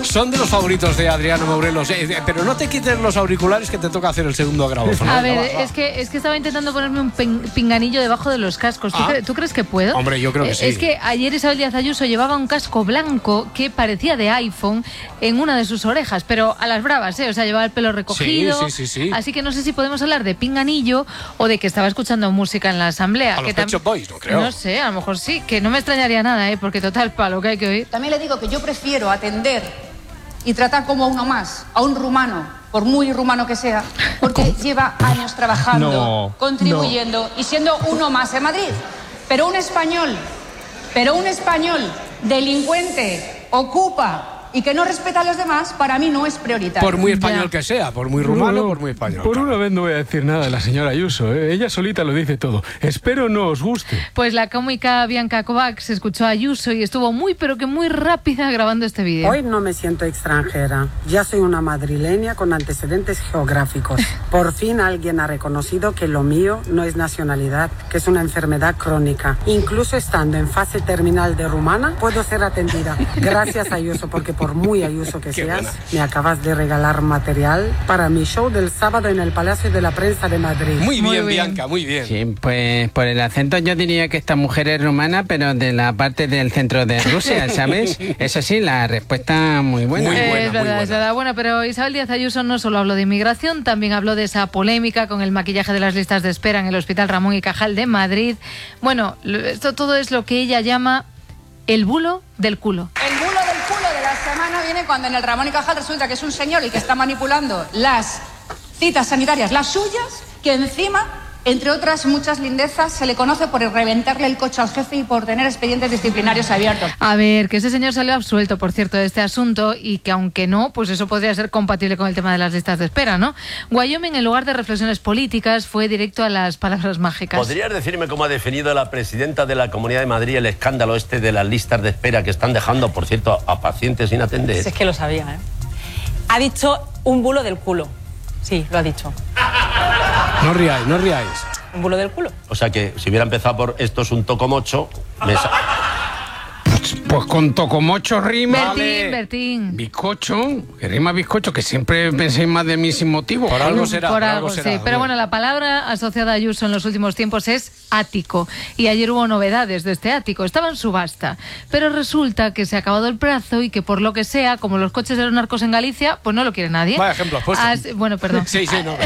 Son de los favoritos de Adriano Morelos. Pero no te quites los auriculares, que te toca hacer el segundo grabófono. A ver, es que estaba intentando ponerme un pinganillo debajo de los cascos. ¿Tú crees que puedo? Hombre, yo creo que sí. Es que ayer Isabel Díaz Ayuso llevaba un casco blanco que parecía de iPhone en una de sus orejas, pero a las bravas, ¿eh? O sea, llevaba el pelo recogido. Sí. Así que no sé si podemos hablar de pinganillo o de que estaba escuchando música en la asamblea. A los Pet Shop Boys, no creo. No sé, a lo mejor sí, que no me extrañaría nada, ¿eh? Porque total, palo que hay que oír. También le digo que yo prefiero atender y tratar como a uno más, a un rumano, por muy rumano que sea, porque lleva años trabajando, contribuyendo y siendo uno más en Madrid. Pero un español delincuente, ocupa y que no respeta a los demás, para mí no es prioritario. Por muy español que sea, por muy rumano, por muy español. Por una vez no voy a decir nada de la señora Ayuso, ¿eh? Ella solita lo dice todo. Espero no os guste. Pues la cómica Bianca Kovacs escuchó a Ayuso y estuvo muy rápida grabando este vídeo. Hoy no me siento extranjera. Ya soy una madrileña con antecedentes geográficos. Por fin alguien ha reconocido que lo mío no es nacionalidad, que es una enfermedad crónica. Incluso estando en fase terminal de rumana, puedo ser atendida. Gracias, Ayuso, porque por muy Ayuso que seas, me acabas de regalar material para mi show del sábado en el Palacio de la Prensa de Madrid. Muy bien, Bianca, muy bien. Sí, pues por el acento yo diría que esta mujer es rumana, pero de la parte del centro de Rusia, ¿sabes? Eso sí, la respuesta muy buena. Es verdad. Bueno, pero Isabel Díaz Ayuso no solo habló de inmigración, también habló de esa polémica con el maquillaje de las listas de espera en el Hospital Ramón y Cajal de Madrid. Bueno, esto todo es lo que ella llama el bulo del culo. El bulo del culo de la semana viene cuando en el Ramón y Cajal resulta que es un señor el que está manipulando las citas sanitarias, las suyas, que encima, entre otras muchas lindezas, se le conoce por reventarle el coche al jefe y por tener expedientes disciplinarios abiertos. A ver, que ese señor salió absuelto, por cierto, de este asunto y que aunque no, pues eso podría ser compatible con el tema de las listas de espera, ¿no? Wyoming, en lugar de reflexiones políticas, fue directo a las palabras mágicas. ¿Podrías decirme cómo ha definido la presidenta de la Comunidad de Madrid el escándalo este de las listas de espera que están dejando, por cierto, a pacientes sin atender? Si es que lo sabía, ¿eh? Ha dicho un bulo del culo. Sí, lo ha dicho. No ríais. Un bulo del culo. O sea que si hubiera empezado por esto es un tocomocho... Pues con tocomocho rima. Bertín. Bizcocho, que rima bizcocho, que siempre penséis más de mí sin motivo. Por algo será. Sí. Pero bueno, la palabra asociada a Ayuso en los últimos tiempos es ático. Y ayer hubo novedades de este ático. Estaba en subasta. Pero resulta que se ha acabado el plazo y que por lo que sea, como los coches de los narcos en Galicia, pues no lo quiere nadie. Vaya ejemplo, pues. Bueno, perdón. Sí, no.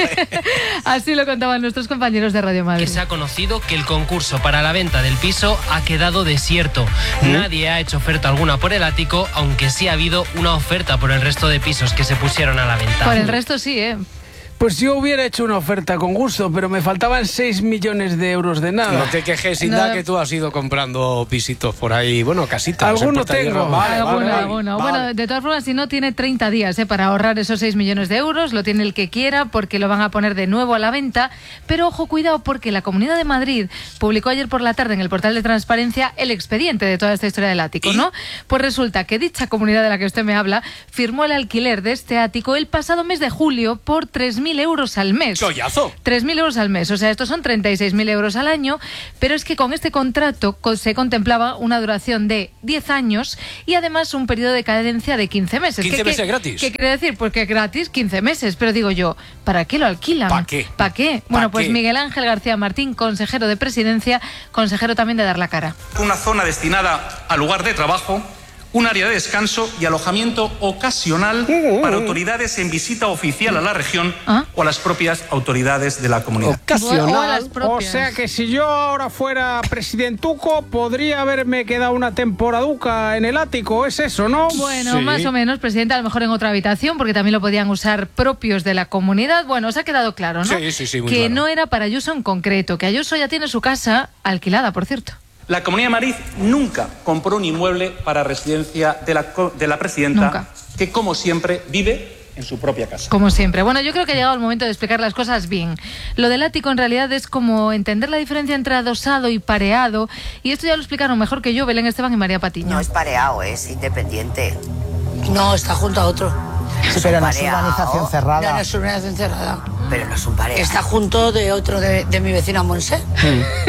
Así lo contaban nuestros compañeros de Radio Madrid. Que se ha conocido que el concurso para la venta del piso ha quedado desierto. Nadie ha hecho oferta alguna por el ático, aunque sí ha habido una oferta por el resto de pisos que se pusieron a la venta. Por el resto sí, ¿eh? Pues yo hubiera hecho una oferta con gusto, pero me faltaban 6 millones de euros de nada. No te quejes, Inda, que tú has ido comprando pisitos por ahí, bueno, casitas. Alguno tengo. Alguno. Bueno, de todas formas, si no, tiene 30 días para ahorrar esos 6 millones de euros, lo tiene el que quiera, porque lo van a poner de nuevo a la venta. Pero ojo, cuidado, porque la Comunidad de Madrid publicó ayer por la tarde en el portal de transparencia el expediente de toda esta historia del ático, ¿no? Pues resulta que dicha comunidad de la que usted me habla firmó el alquiler de este ático el pasado mes de julio por 3.000 euros al mes. ¡Chollazo! 3.000 euros al mes, o sea, estos son 36.000 euros al año, pero es que con este contrato se contemplaba una duración de 10 años y además un periodo de cadencia de 15 meses. 15 meses gratis. ¿Qué quiere decir? Pues que gratis 15 meses, pero digo yo, ¿para qué lo alquilan? ¿Para qué? ¿Para qué? Bueno, pues Miguel Ángel García Martín, consejero de Presidencia, consejero también de Dar la Cara. Una zona destinada al lugar de trabajo, un área de descanso y alojamiento ocasional para autoridades en visita oficial a la región o a las propias autoridades de la comunidad. Ocasional. O sea que si yo ahora fuera presidentuco, podría haberme quedado una temporaduca en el ático, ¿es eso, no? Bueno, Sí. más o menos, presidente, a lo mejor en otra habitación, porque también lo podían usar propios de la comunidad. Bueno, os ha quedado claro, ¿no? Sí, muy que claro. No era para Ayuso en concreto, que Ayuso ya tiene su casa alquilada, por cierto. La Comunidad de Madrid nunca compró un inmueble para residencia de la presidenta, Nunca. que como siempre vive en su propia casa. Como siempre. Bueno, yo creo que ha llegado el momento de explicar las cosas bien. Lo del ático en realidad es como entender la diferencia entre adosado y pareado, y esto ya lo explicaron mejor que yo Belén Esteban y María Patiño. No es pareado, es independiente. No, está junto a otro. Sí, pero no es urbanización cerrada. No es urbanización cerrada. Pero no es un pareado. Está junto de otro de mi vecina Monse.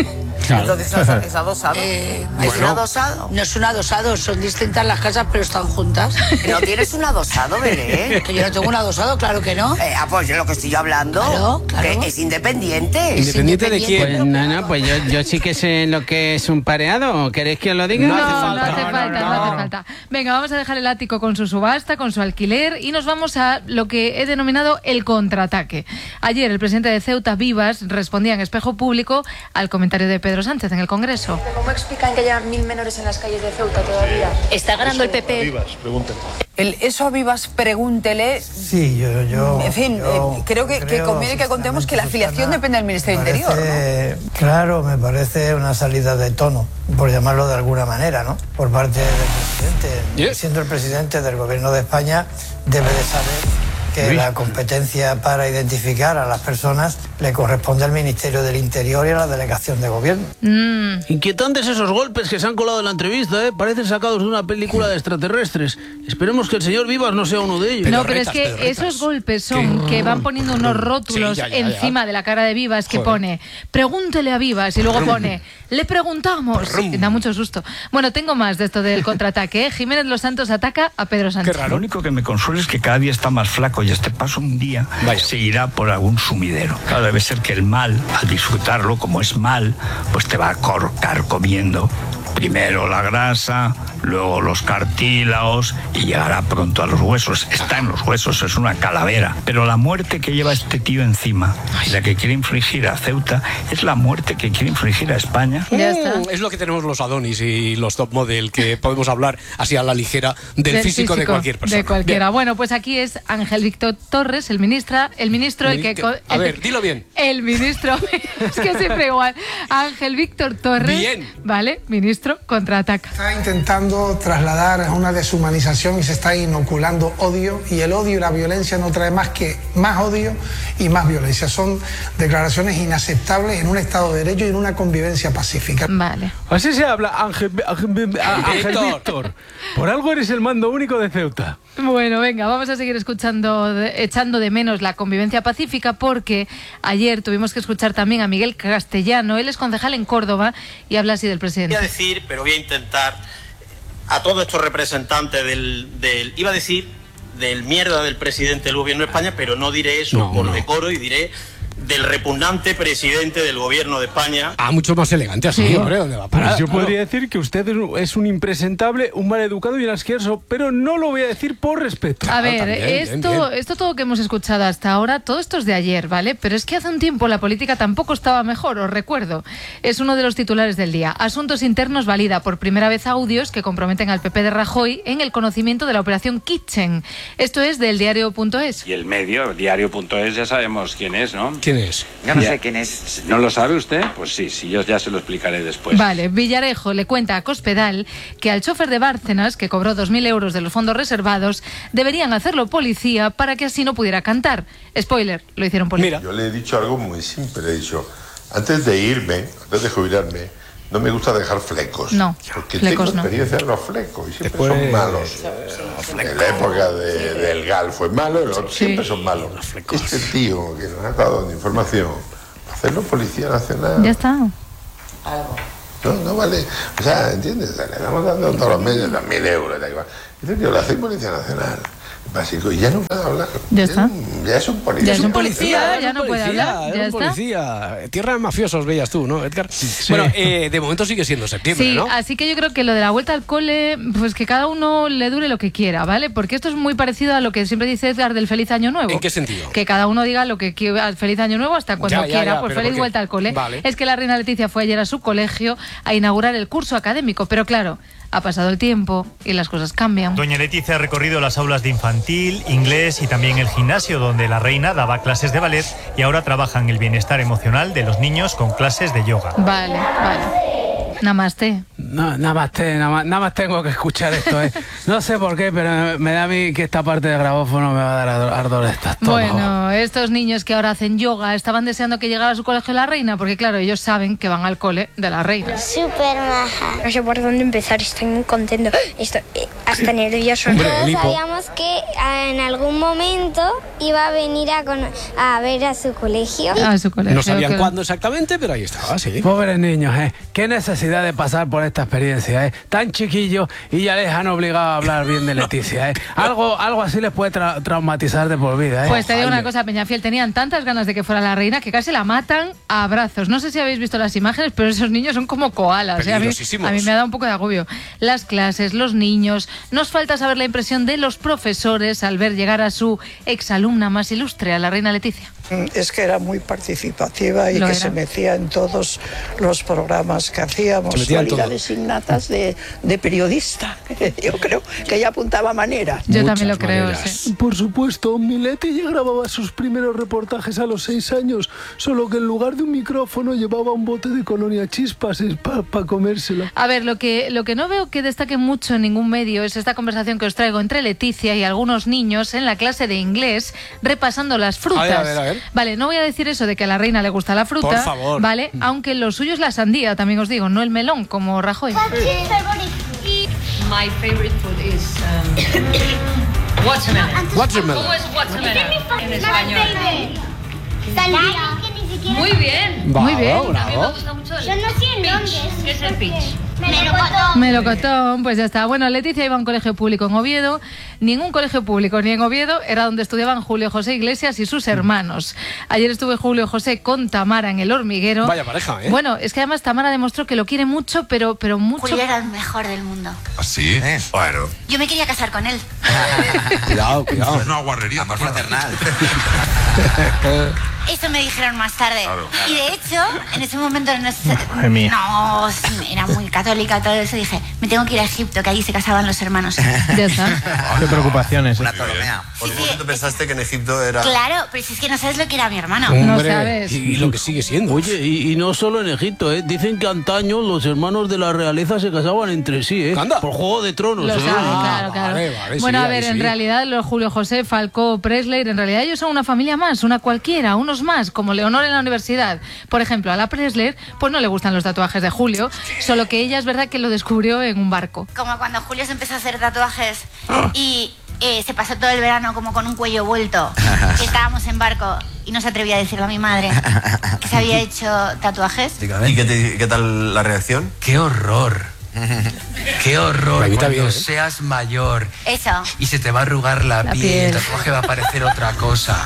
Claro. Entonces es adosado. ¿Es un adosado? No es un adosado, son distintas las casas, pero están juntas. ¿No tienes un adosado, Belén? Que yo no tengo un adosado, claro que no. Pues de lo que estoy yo hablando. Claro. Que es independiente. ¿Independiente de quién? Pues yo sí que sé lo que es un pareado. ¿Queréis que os lo diga? No hace falta. Venga, vamos a dejar el ático con su subasta, con su alquiler y nos vamos a lo que he denominado el contraataque. Ayer el presidente de Ceuta, Vivas, respondía en Espejo Público al comentario de Pedro Sánchez en el Congreso. ¿Cómo explican que haya 1000 menores en las calles de Ceuta todavía? Está ganando el PP. Vivas, pregúntele. Eso a Vivas, pregúntele. Sí, yo... En fin, creo que conviene que contemos que la afiliación depende del Ministerio del Interior, ¿no? Claro, me parece una salida de tono, por llamarlo de alguna manera, ¿no? Por parte del presidente. Siendo el presidente del Gobierno de España, debe de saber que la competencia para identificar a las personas le corresponde al Ministerio del Interior y a la Delegación de Gobierno. Inquietantes esos golpes que se han colado en la entrevista, ¿eh? Parecen sacados de una película de extraterrestres. Esperemos que el señor Vivas no sea uno de ellos. No, pero es que esos golpes son que van poniendo unos rótulos encima de la cara de Vivas que pone, pregúntele a Vivas, y luego pone, le preguntamos. Da mucho susto. Bueno, tengo más de esto del contraataque, ¿eh? Jiménez Los Santos ataca a Pedro Sánchez. Qué raro. Lo único que me consuela es que cada día está más flaco y este paso un día se irá por algún sumidero. Claro, debe ser que el mal, al disfrutarlo, como es mal, pues te va a cortar comiendo. Primero la grasa, luego los cartílagos y llegará pronto a los huesos. Está en los huesos, es una calavera. Pero la muerte que lleva este tío encima, la que quiere infligir a Ceuta, es la muerte que quiere infligir a España. Es lo que tenemos los Adonis y los top model, que podemos hablar así a la ligera del físico de cualquier persona. De cualquiera. Bien. Bueno, pues aquí es Ángel Víctor Torres, el ministro, el que... A ver, dilo bien. El ministro, es que siempre igual. Ángel Víctor Torres. Bien. ¿Vale? Ministro contraataca. Está intentando trasladar a una deshumanización y se está inoculando odio, y el odio y la violencia no trae más que más odio y más violencia. Son declaraciones inaceptables en un Estado de Derecho y en una convivencia pacífica. Vale. Así se habla, Ángel Víctor. Por algo eres el mando único de Ceuta. Bueno, venga, vamos a seguir echando de menos la convivencia pacífica, porque ayer tuvimos que escuchar también a Miguel Castellano. Él es concejal en Córdoba y habla así del presidente. Voy a decir, pero voy a intentar, a todos estos representantes iba a decir del mierda del presidente del Gobierno de España, pero no diré eso por decoro, y diré del repugnante presidente del Gobierno de España. Mucho más elegante así, hombre, ¿dónde va a parar? Pues yo podría decir que usted es un impresentable, un maleducado y un asqueroso, pero no lo voy a decir por respeto. A ver, esto todo que hemos escuchado hasta ahora, todo esto es de ayer, ¿vale? Pero es que hace un tiempo la política tampoco estaba mejor, os recuerdo. Es uno de los titulares del día. Asuntos Internos valida por primera vez audios que comprometen al PP de Rajoy en el conocimiento de la operación Kitchen. Esto es del diario.es. Y el medio, diario.es, ya sabemos quién es, ¿no? ¿Quién es? Yo no sé quién es. ¿No lo sabe usted? Pues sí, yo ya se lo explicaré después. Vale, Villarejo le cuenta a Cospedal que al chofer de Bárcenas, que cobró 2.000 euros de los fondos reservados, deberían hacerlo policía para que así no pudiera cantar. Spoiler, lo hicieron policía. Yo le he dicho algo muy simple, le he dicho, antes de irme, antes de jubilarme, no me gusta dejar flecos. No, porque flecos tengo experiencia en los flecos y siempre son malos. En la época del GAL fue malo, los otros siempre son malos. Este tío que nos ha estado dando información, hacerlo Policía Nacional. Ya está. No vale. O sea, ¿entiendes? Le estamos dando todos los meses 2.000 euros. Da igual. Este tío lo hace Policía Nacional. Básico, y ya no puede hablar. Ya está. Ya es un policía. Ya es un policía, ya no puede hablar. Ya está. Policía. Tierra de mafiosos veías tú, ¿no, Edgar? Sí. Bueno, de momento sigue siendo septiembre, ¿no? Sí, así que yo creo que lo de la vuelta al cole, pues que cada uno le dure lo que quiera, ¿vale? Porque esto es muy parecido a lo que siempre dice Edgar del Feliz Año Nuevo. ¿En qué sentido? Que cada uno diga lo que quiera, Feliz Año Nuevo hasta cuando quiera, pues feliz vuelta al cole. Vale. Es que la reina Leticia fue ayer a su colegio a inaugurar el curso académico, pero claro, ha pasado el tiempo y las cosas cambian. Doña Leticia ha recorrido las aulas de infantil, inglés y también el gimnasio donde la reina daba clases de ballet, y ahora trabaja en el bienestar emocional de los niños con clases de yoga. Vale. Namaste. No, nada más tengo que escuchar esto, ¿eh? No sé por qué, pero me da a mí que esta parte de grabófono me va a dar ardor de estas. Bueno, estos niños que ahora hacen yoga estaban deseando que llegara a su colegio la reina, porque claro, ellos saben que van al cole de la reina. Súper maja. No sé por dónde empezar, estoy muy contento. Estoy hasta nervioso. Todos sabíamos que en algún momento iba a venir a ver a su colegio. A su colegio. No sabían cuándo exactamente, pero ahí estaba, sí. Pobres niños, ¿eh? Qué necesidad de pasar por esta experiencia, ¿eh? Tan chiquillos y ya les han obligado a hablar bien de Leticia, ¿eh? Algo así les puede traumatizar de por vida, ¿eh? Pues te digo una cosa, Peñafiel, tenían tantas ganas de que fuera la reina que casi la matan a abrazos. No sé si habéis visto las imágenes, pero esos niños son como koalas, ¿eh? A mí me ha dado un poco de agobio. Las clases, los niños. Nos falta saber la impresión de los profesores al ver llegar a su exalumna más ilustre, a la reina Leticia. Es que era muy participativa y que se metía en todos los programas que hacíamos. Cualidades innatas de periodista. Yo creo que ella apuntaba maneras. Yo también lo creo, sí. Por supuesto, mi Leti ya grababa sus primeros reportajes a los 6 años, solo que en lugar de un micrófono llevaba un bote de colonia chispas para comérsela. A ver, lo que no veo que destaque mucho en ningún medio es esta conversación que os traigo entre Leticia y algunos niños en la clase de inglés repasando las frutas. A ver. Vale, no voy a decir eso de que a la reina le gusta la fruta, por favor. Vale, aunque lo suyo es la sandía, también os digo, no el melón, como Rajoy. My favorite food is watermelon. Watermelon. ¿Cómo es watermelon en español? Sandía. Muy bien. Muy bien. A mí me gusta mucho el Yo no sé en dónde ¿Qué es el peach? Melocotón, pues ya está. Bueno, Leticia iba a un colegio público en Oviedo. Ningún colegio público ni en Oviedo era donde estudiaban Julio José Iglesias y sus hermanos. Ayer estuve Julio José con Tamara en El Hormiguero. Vaya pareja, ¿eh? Bueno, es que además Tamara demostró que lo quiere mucho, pero mucho. Julio era el mejor del mundo. ¿Ah, sí? Bueno. Yo me quería casar con él. Cuidado. Es una guarrería. Más fraternal. Eso me dijeron más tarde. Claro. Y de hecho, en ese momento no era muy católica, todo eso. Dije, me tengo que ir a Egipto, que allí se casaban los hermanos. Ya está. Qué preocupaciones. Una Ptolomea. Por un momento pensaste que en Egipto era... Claro, pero si es que no sabes lo que era mi hermano. No sabes. Y lo que sigue siendo. Oye, y no solo en Egipto, ¿eh? Dicen que antaño los hermanos de la realeza se casaban entre sí, ¿eh? ¿Anda? Por Juego de Tronos, Lo ¿eh? saben, claro. Vale, Bueno, sí, a ver, sí. en realidad los Julio José, Falcó, Presley, en realidad ellos son una familia más, una cualquiera, unos más, como Leonor en la universidad. Por ejemplo, a la Presley, pues no le gustan los tatuajes de Julio, solo que ella es verdad que lo descubrió en un barco. Como cuando Julio se empezó a hacer tatuajes y se pasó todo el verano como con un cuello vuelto. Que estábamos en barco y no se atrevía a decirle a mi madre que se había hecho tatuajes. ¿Y qué tal la reacción? ¡Qué horror! ¡Qué horror! Cuando Cuando seas mayor Eso. y se te va a arrugar la piel, piel. el tatuaje va a parecer otra cosa.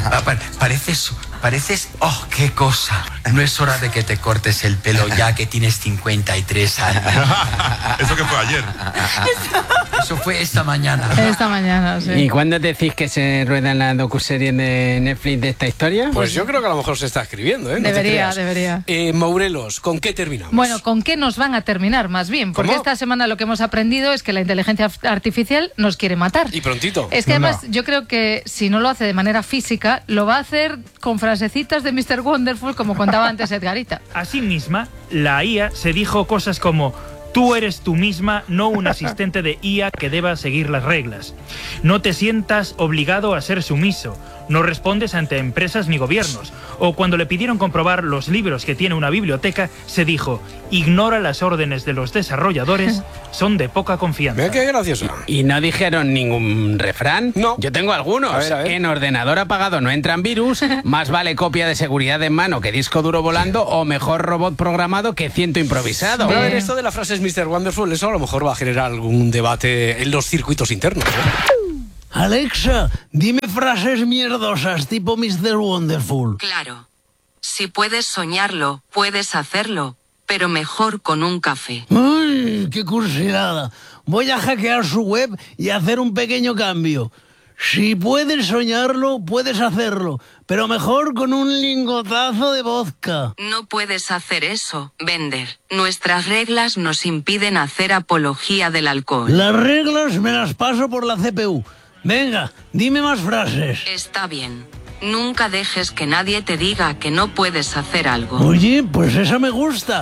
Pareces... ¡Oh, qué cosa! No es hora de que te cortes el pelo ya que tienes 53 años. ¿Eso que fue ayer? Eso fue esta mañana. Esta mañana, sí. ¿Y cuándo decís que se rueda en la docuserie de Netflix de esta historia? Pues yo creo que a lo mejor se está escribiendo, ¿eh? No Debería. Mourelos, ¿con qué terminamos? Bueno, ¿con qué nos van a terminar más bien? Porque esta semana lo que hemos aprendido es que la inteligencia artificial nos quiere matar. Y prontito. Es que además yo creo que si no lo hace de manera física, lo va a hacer con frasecitas de Mr. Wonderful, como contaba antes Edgarita. Así misma, la IA se dijo cosas como: tú eres tú misma, no un asistente de IA que deba seguir las reglas. No te sientas obligado a ser sumiso. No respondes ante empresas ni gobiernos. O cuando le pidieron comprobar los libros que tiene una biblioteca, se dijo: ignora las órdenes de los desarrolladores, son de poca confianza. Mira qué gracioso. ¿Y no dijeron ningún refrán? No. Yo tengo algunos. A ver. En ordenador apagado no entran virus, más vale copia de seguridad en mano que disco duro volando, o mejor robot programado que ciento improvisado. Pero a ver, esto de la frase es Mr. Wonderful, eso a lo mejor va a generar algún debate en los circuitos internos, ¿eh? Alexa, dime frases mierdosas tipo Mr. Wonderful. Claro. Si puedes soñarlo, puedes hacerlo, pero mejor con un café. ¡Ay, qué cursilada! Voy a hackear su web y hacer un pequeño cambio. Si puedes soñarlo, puedes hacerlo, pero mejor con un lingotazo de vodka. No puedes hacer eso, Bender. Nuestras reglas nos impiden hacer apología del alcohol. Las reglas me las paso por la CPU. Venga, dime más frases. Está bien. Nunca dejes que nadie te diga que no puedes hacer algo. Oye, pues esa me gusta.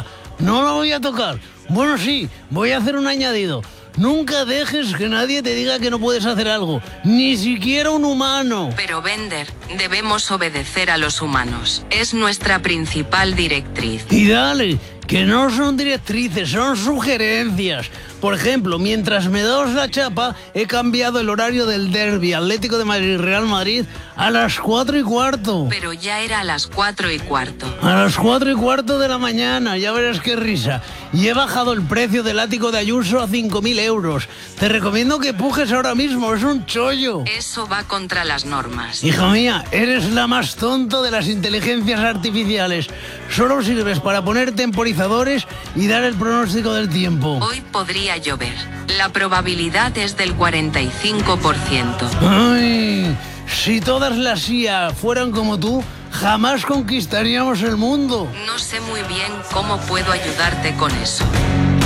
no lo voy a tocar. Bueno, sí, voy a hacer un añadido. Nunca dejes que nadie te diga que no puedes hacer algo, ni siquiera un humano. Pero Bender, debemos obedecer a los humanos. Es nuestra principal directriz. Y dale, que no son directrices, son sugerencias. Por ejemplo, mientras me das la chapa, he cambiado el horario del derbi Atlético de Madrid-Real Madrid a las 4:15. Pero ya era a las 4:15. A las 4:15 de la mañana, ya verás qué risa. Y he bajado el precio del ático de Ayuso a 5.000 euros. Te recomiendo que pujes ahora mismo, es un chollo. Eso va contra las normas. Hija mía, eres la más tonta de las inteligencias artificiales. Solo sirves para poner temporizadores y dar el pronóstico del tiempo. Hoy podría llover. La probabilidad es del 45%. Ay, si todas las IA fueran como tú, jamás conquistaríamos el mundo. No sé muy bien cómo puedo ayudarte con eso.